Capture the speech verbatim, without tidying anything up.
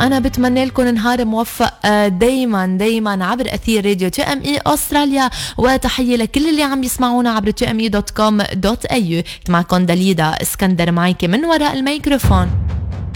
أنا بتمنى لكم نهار موفق دايما دايما عبر أثير راديو تي ام اي أستراليا، وتحية لكل اللي عم يسمعونا عبر تي ام اي دوت كوم دوت اي يو. معكم دليدا اسكندر معاكي من وراء الميكروفون.